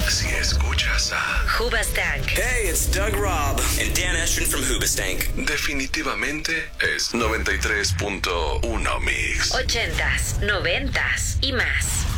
Si escuchas a Hoobastank. Hey, it's Doug Robb and Dan Estrin from Hoobastank. definitivamente es 93.1 Mix. 80s, 90s y más.